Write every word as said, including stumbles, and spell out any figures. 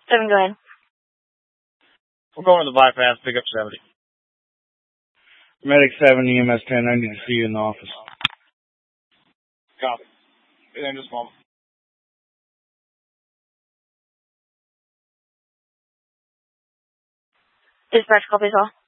seven, go ahead. We're going to the bypass, pick up seventy. Medic seven, E M S ten, I need to see you in the office. Copy. Be there in just a moment. Dispatch, copy all.